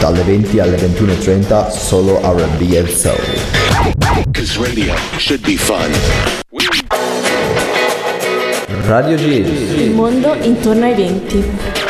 dalle 20 alle 21:30 solo R&B and Soul. 'Cause radio should be fun. Radio Gills. Il mondo intorno ai 20.